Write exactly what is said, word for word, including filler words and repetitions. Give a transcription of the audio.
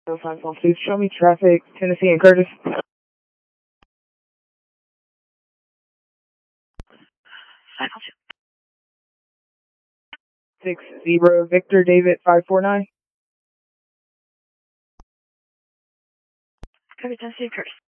five one two, show me traffic, Tennessee and Curtis. Six Zebra Victor David five four nine. Copy, Tennessee and Curtis.